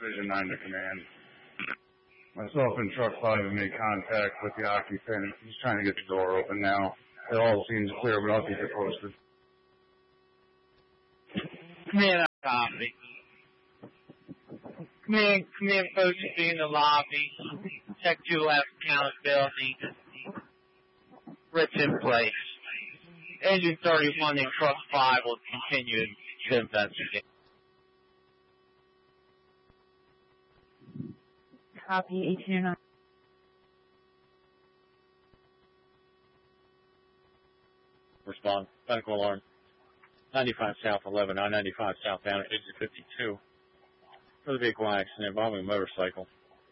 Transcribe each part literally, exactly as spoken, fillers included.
Division nine to command. Myself and Truck five have made contact with the occupant. He's trying to get the door open now. It all seems clear, but I'll keep it posted. Command, copy. Command, command folks should be in the lobby. Check two left accountability. Rich in place. Engine thirty-one and Truck five will continue to investigate. Copy, eighteen oh nine. Respond. Medical alarm. ninety-five South eleven, I ninety-five southbound, exit fifty-two. For the vehicle accident involving a motorcycle.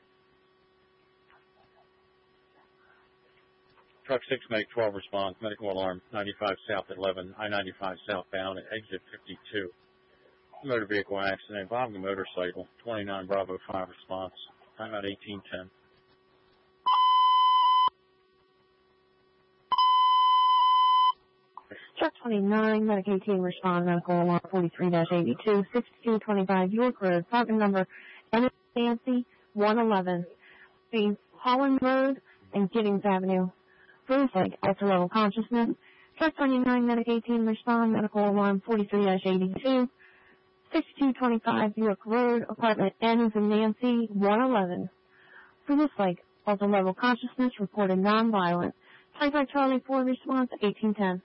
Truck six make twelve response. Medical alarm. ninety-five South eleven, I ninety-five southbound, exit fifty-two. Motor vehicle accident involving a motorcycle. twenty-nine Bravo five response. Time out eighteen ten. Truck twenty-nine, Medic eighteen, respond, medical alarm forty-three dash eighty-two, sixty-two twenty-five York Road, apartment number Nancy one eleven, between Holland Road and Giddings Avenue. Bruce Lake, alter level consciousness. Truck twenty-nine, Medic eighteen, respond, medical alarm forty-three dash eighty-two, sixty-two twenty-five York Road, apartment N as in Nancy one eleven. Bruce Lake, alter level consciousness, reported non-violent. Type by Charlie four response eighteen ten.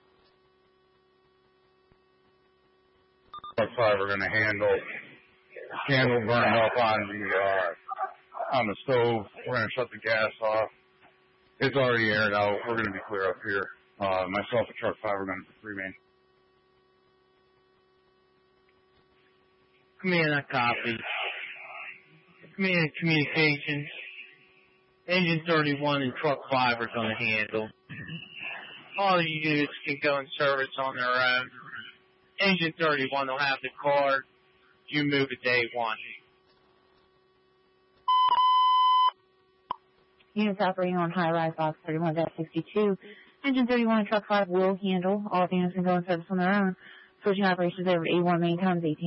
Truck five are going to handle candle burning up on the uh, on the stove. We're going to shut the gas off. It's already aired out. We're going to be clear up here. Uh, myself and Truck five are going to remain. Command, I copy. Command communications. Engine thirty-one and Truck five are going to handle. All you units can go in service on their own. Engine thirty-one will have the card. You move at day one. Units operating on high-rise box thirty-one dash sixty-two. Engine thirty-one and Truck five will handle. All units can go in service on their own. Switching operations over to A one main times eighteen.